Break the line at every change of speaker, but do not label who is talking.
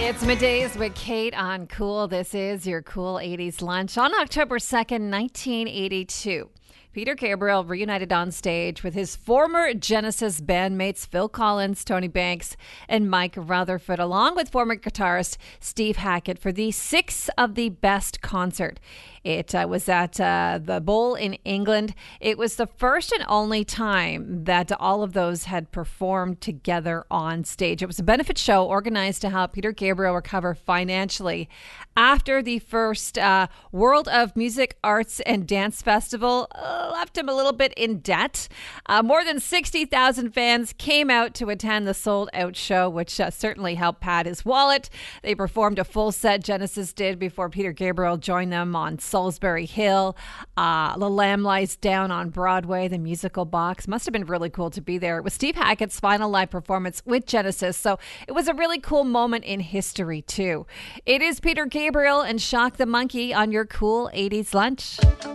It's middays with Kate on Cool. This is your Cool 80s lunch on October 2nd, 1982. Peter Gabriel reunited on stage with his former Genesis bandmates Phil Collins, Tony Banks, and Mike Rutherford, along with former guitarist Steve Hackett for the Six of the Best concert. It was at the Bowl in England. It was the first and only time that all of those had performed together on stage. It was a benefit show organized to help Peter Gabriel recover financially after the first World of Music, Arts and Dance Festival left him a little bit in debt. More than 60,000 fans came out to attend the sold-out show, which certainly helped pad his wallet. They performed a full set, Genesis did, before Peter Gabriel joined them on Salisbury Hill. The Lamb Lies Down on Broadway, the musical box. Must have been really cool to be there. It was Steve Hackett's final live performance with Genesis, so it was a really cool moment in history, too. It is Peter Gabriel and Shock the Monkey on your Cool 80s lunch.